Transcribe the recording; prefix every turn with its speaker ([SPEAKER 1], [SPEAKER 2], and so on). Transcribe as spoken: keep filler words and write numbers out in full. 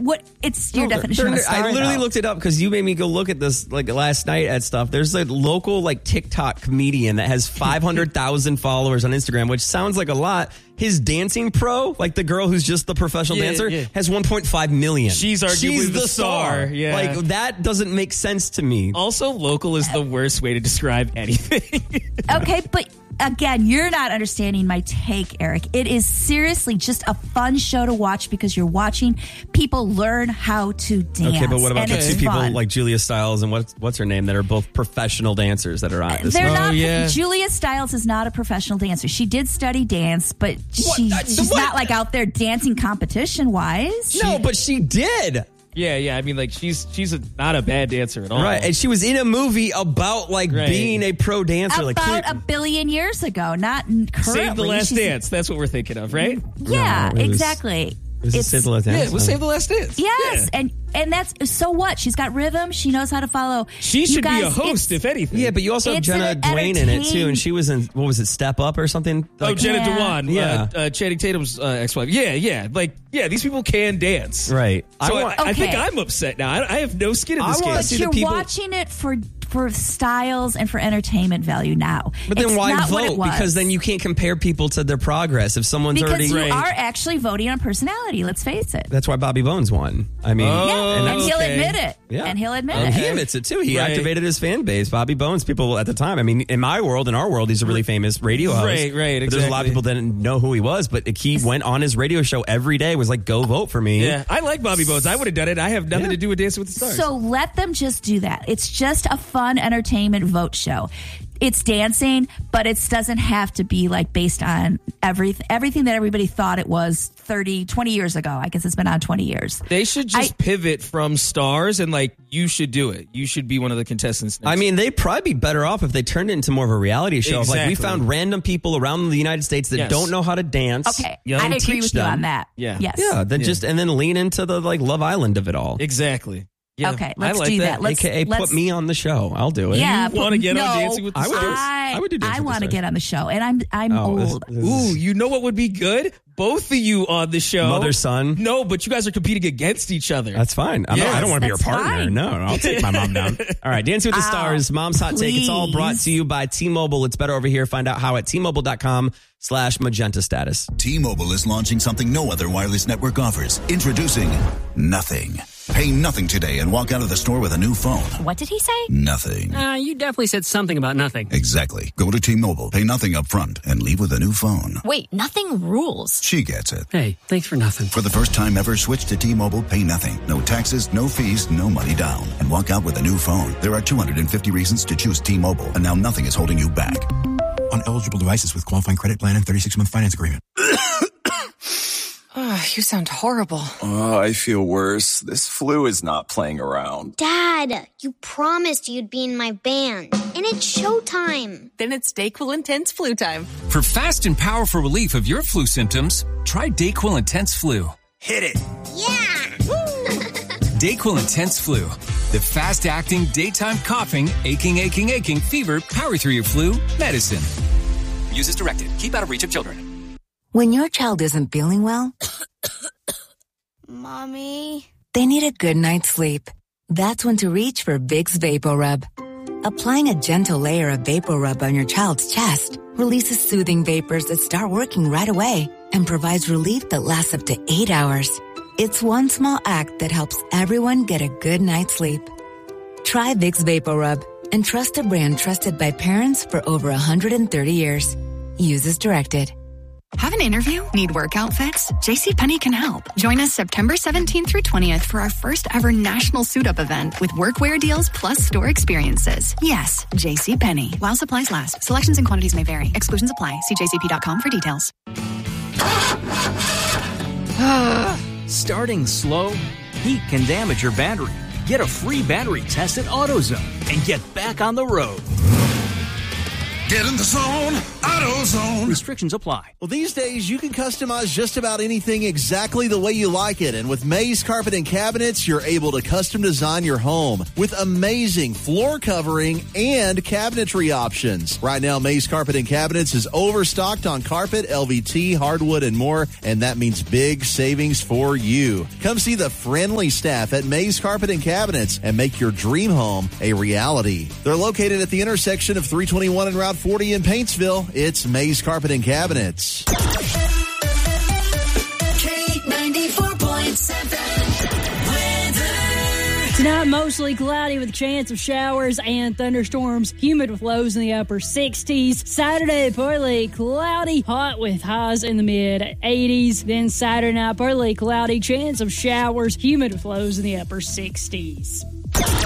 [SPEAKER 1] what? It's your
[SPEAKER 2] No,
[SPEAKER 1] definition of a star.
[SPEAKER 2] I literally
[SPEAKER 1] though.
[SPEAKER 2] looked it up because you made me go look at this like last night at stuff. There's a local like TikTok comedian that has five hundred thousand followers on Instagram, which sounds like a lot. His dancing pro, like the girl who's just the professional
[SPEAKER 3] Yeah,
[SPEAKER 2] dancer,
[SPEAKER 3] yeah.
[SPEAKER 2] has one point five million.
[SPEAKER 3] She's arguably
[SPEAKER 2] She's
[SPEAKER 3] the star, yeah.
[SPEAKER 2] Like that doesn't make sense to me.
[SPEAKER 3] Also, local is the worst way to describe anything.
[SPEAKER 1] Okay, but again, you're not understanding my take, Eric. It is seriously just a fun show to watch because you're watching people learn how to dance.
[SPEAKER 2] Okay, but what about
[SPEAKER 1] and
[SPEAKER 2] the
[SPEAKER 1] it's
[SPEAKER 2] two people
[SPEAKER 1] fun.
[SPEAKER 2] like Julia Stiles and what's what's her name that are both professional dancers that are on this?
[SPEAKER 1] They're
[SPEAKER 3] Oh,
[SPEAKER 1] not.
[SPEAKER 3] yeah.
[SPEAKER 1] Julia Stiles is not a professional dancer. She did study dance, but she,
[SPEAKER 2] Uh,
[SPEAKER 1] she's
[SPEAKER 2] what?
[SPEAKER 1] not like out there dancing competition wise.
[SPEAKER 2] No, but she did.
[SPEAKER 3] yeah, yeah. I mean, like she's she's a, not a bad dancer at all.
[SPEAKER 2] Right, and she was in a movie about like
[SPEAKER 3] Right.
[SPEAKER 2] being a pro dancer.
[SPEAKER 1] About
[SPEAKER 2] like
[SPEAKER 1] a billion years ago, not currently.
[SPEAKER 3] Save the Last
[SPEAKER 1] She's-
[SPEAKER 3] Dance. That's what we're thinking of, right?
[SPEAKER 1] Yeah,
[SPEAKER 2] No, it was-
[SPEAKER 1] exactly.
[SPEAKER 2] Is it Save the Last Dance?
[SPEAKER 3] Yeah, we'll Save the Last Dance.
[SPEAKER 1] Yes,
[SPEAKER 3] Yeah.
[SPEAKER 1] and and that's so what? She's got rhythm. She knows how to follow.
[SPEAKER 3] She
[SPEAKER 1] You
[SPEAKER 3] should be a
[SPEAKER 1] guys,
[SPEAKER 3] host,
[SPEAKER 1] it's-
[SPEAKER 3] if anything.
[SPEAKER 2] Yeah, but you also have
[SPEAKER 1] It's
[SPEAKER 2] Jenna
[SPEAKER 1] an
[SPEAKER 2] Dwayne in it too,
[SPEAKER 1] entertain-
[SPEAKER 2] and she was in what was it, Step Up or something?
[SPEAKER 3] Oh,
[SPEAKER 2] Like-
[SPEAKER 3] Jenna
[SPEAKER 1] Yeah.
[SPEAKER 3] Dewan,
[SPEAKER 2] Yeah.
[SPEAKER 3] uh, uh, Channing Tatum's uh, ex-wife. Yeah, yeah. Like, yeah, these people can dance.
[SPEAKER 2] Right.
[SPEAKER 3] So
[SPEAKER 2] I
[SPEAKER 3] I,
[SPEAKER 2] want-
[SPEAKER 3] I think
[SPEAKER 1] Okay.
[SPEAKER 3] I'm upset now. I, I have no skin in
[SPEAKER 2] I
[SPEAKER 3] this
[SPEAKER 2] wanna
[SPEAKER 3] game.
[SPEAKER 2] see
[SPEAKER 1] But
[SPEAKER 2] the
[SPEAKER 1] you're
[SPEAKER 2] people-
[SPEAKER 1] watching it for for styles and for entertainment value now.
[SPEAKER 2] But then
[SPEAKER 1] It's
[SPEAKER 2] why
[SPEAKER 1] not what it
[SPEAKER 2] vote?
[SPEAKER 1] was.
[SPEAKER 2] Because then you can't compare people to their progress if someone's
[SPEAKER 1] because
[SPEAKER 2] already.
[SPEAKER 1] you
[SPEAKER 3] Right.
[SPEAKER 1] are actually voting on personality. Let's face it.
[SPEAKER 2] That's why Bobby Bones won. I mean,
[SPEAKER 3] Oh,
[SPEAKER 1] Yeah, and,
[SPEAKER 2] that's-
[SPEAKER 1] he'll
[SPEAKER 3] okay.
[SPEAKER 1] admit it.
[SPEAKER 2] Yeah.
[SPEAKER 1] And he'll admit
[SPEAKER 2] And
[SPEAKER 1] it.
[SPEAKER 2] he admits it too. He
[SPEAKER 3] Right.
[SPEAKER 2] activated his fan base. Bobby Bones, people at the time. I mean, in my world, in our world, he's a really famous radio host.
[SPEAKER 3] Right, right,
[SPEAKER 2] But there's a lot of
[SPEAKER 3] exactly.
[SPEAKER 2] people that didn't know who he was, but he went on his radio show every day. Was like, go vote for me.
[SPEAKER 3] Yeah, I like Bobby Bones. I would have done it. I have nothing
[SPEAKER 2] Yeah.
[SPEAKER 3] to do with Dancing with the Stars.
[SPEAKER 1] So let them just do that. It's just a fun entertainment vote show. It's dancing, but it doesn't have to be like based on everything everything that everybody thought it was thirty, twenty years ago. I guess it's been on twenty years.
[SPEAKER 3] they should just
[SPEAKER 1] I-
[SPEAKER 3] pivot from stars and like you should do it. You should be one of the contestants. Next.
[SPEAKER 2] I mean, they'd probably be better off if they turned it into more of a reality show. Of, Like, we
[SPEAKER 3] Exactly.
[SPEAKER 2] found random people around the United States that
[SPEAKER 3] Yes.
[SPEAKER 2] don't know how to dance.
[SPEAKER 1] Okay.
[SPEAKER 3] Young,
[SPEAKER 1] I agree
[SPEAKER 2] teach
[SPEAKER 1] with you
[SPEAKER 2] them.
[SPEAKER 1] on that.
[SPEAKER 3] Yeah.
[SPEAKER 1] Yes.
[SPEAKER 2] Yeah, then
[SPEAKER 3] Yeah.
[SPEAKER 2] just and then lean into the like Love Island of it all.
[SPEAKER 3] exactly. Yeah,
[SPEAKER 1] Okay,
[SPEAKER 3] I
[SPEAKER 1] let's
[SPEAKER 3] like
[SPEAKER 1] do
[SPEAKER 3] that.
[SPEAKER 1] that. Let's-
[SPEAKER 2] A K A
[SPEAKER 1] let's-
[SPEAKER 2] put me on the show. I'll do it.
[SPEAKER 1] Yeah,
[SPEAKER 3] You wanna
[SPEAKER 1] but
[SPEAKER 3] get on
[SPEAKER 1] no,
[SPEAKER 3] Dancing with the
[SPEAKER 2] I would do-
[SPEAKER 3] Stars?
[SPEAKER 1] I,
[SPEAKER 2] I would do Dancing
[SPEAKER 1] I
[SPEAKER 2] with the
[SPEAKER 1] want to
[SPEAKER 2] Stars.
[SPEAKER 1] get on the show, and I'm I'm
[SPEAKER 2] Oh, this-
[SPEAKER 1] old.
[SPEAKER 2] this is-
[SPEAKER 3] Ooh, you know what would be good? Both of you on the show.
[SPEAKER 2] Mother, son.
[SPEAKER 3] No, but you guys are competing against each other.
[SPEAKER 2] That's fine. I'm not,
[SPEAKER 3] Yes,
[SPEAKER 2] I don't want to be your
[SPEAKER 1] that's
[SPEAKER 2] partner.
[SPEAKER 1] fine.
[SPEAKER 2] No, no, I'll take my mom down. All right, Dancing with the
[SPEAKER 1] Ow,
[SPEAKER 2] Stars, Mom's Hot Take. It's all brought
[SPEAKER 1] please.
[SPEAKER 2] to you by T-Mobile. It's better over here. Find out how at T-Mobile.com slash magenta status.
[SPEAKER 4] T-Mobile is launching something no other wireless network offers. Introducing Nothing. Pay nothing today and walk out of the store with a new phone.
[SPEAKER 5] What did he say?
[SPEAKER 4] Nothing.
[SPEAKER 6] Uh, you definitely said something about nothing.
[SPEAKER 4] Exactly. Go to T-Mobile, pay nothing up front, and leave with a new phone.
[SPEAKER 5] Wait, nothing rules.
[SPEAKER 4] She gets it.
[SPEAKER 6] Hey, thanks for nothing.
[SPEAKER 4] For the first time ever, switch to T-Mobile, pay nothing. No taxes, no fees, no money down. And walk out with a new phone. There are two hundred fifty reasons to choose T-Mobile, and now nothing is holding you back.
[SPEAKER 7] On eligible devices with qualifying credit plan and thirty-six month finance agreement.
[SPEAKER 8] Oh, you sound horrible.
[SPEAKER 9] Oh, I feel worse. This flu is not playing around.
[SPEAKER 10] Dad, you promised you'd be in my band, and it's showtime.
[SPEAKER 8] Then it's DayQuil Intense Flu time.
[SPEAKER 11] For fast and powerful relief of your flu symptoms, try DayQuil Intense Flu.
[SPEAKER 7] Hit it.
[SPEAKER 10] Yeah!
[SPEAKER 11] DayQuil Intense Flu. The fast-acting, daytime coughing, aching, aching, aching, fever, power through your flu medicine. Use as directed. Keep out of reach of children.
[SPEAKER 12] When your child isn't feeling well,
[SPEAKER 10] Mommy?
[SPEAKER 12] they need a good night's sleep. That's when to reach for Vicks VapoRub. Applying a gentle layer of VapoRub on your child's chest releases soothing vapors that start working right away and provides relief that lasts up to eight hours. It's one small act that helps everyone get a good night's sleep. Try Vicks VapoRub and trust a brand trusted by parents for over one hundred thirty years. Use as directed.
[SPEAKER 13] Have an interview? Need work outfits? JCPenney can help. Join us September seventeenth through twentieth for our first ever national suit-up event with workwear deals plus store experiences. Yes, JCPenney. While supplies last. Selections and quantities may vary. Exclusions apply. See j c p dot com for details.
[SPEAKER 14] Starting slow, heat can damage your battery. Get a free battery test at AutoZone and get back on the road.
[SPEAKER 15] Get in the zone, AutoZone.
[SPEAKER 14] Restrictions apply.
[SPEAKER 16] Well, these days, you can customize just about anything exactly the way you like it. And with Maze Carpet and Cabinets, you're able to custom design your home with amazing floor covering and cabinetry options. Right now, Maze Carpet and Cabinets is overstocked on carpet, L V T, hardwood, and more. And that means big savings for you. Come see the friendly staff at Maze Carpet and Cabinets and make your dream home a reality. They're located at the intersection of three twenty-one and Route forty in Paintsville. It's Maze Carpet and Cabinets.
[SPEAKER 17] K ninety-four point seven weather.
[SPEAKER 18] Tonight, mostly cloudy with a chance of showers and thunderstorms. Humid with lows in the upper sixties. Saturday, partly cloudy, hot with highs in the mid eighties. Then Saturday night, partly cloudy, chance of showers. Humid with lows in the upper sixties.